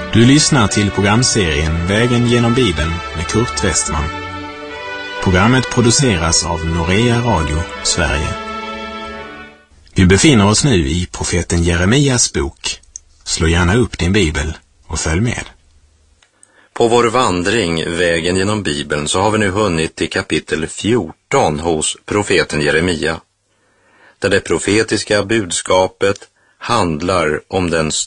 Du lyssnar till programserien Vägen genom Bibeln med Kurt Westman. Programmet produceras av Norea Radio, Sverige. Vi befinner oss nu i profeten Jeremias bok. Slå gärna upp din bibel och följ med. På vår vandring Vägen genom Bibeln så har vi nu hunnit till kapitel 14 hos profeten Jeremia, där det profetiska budskapet handlar om den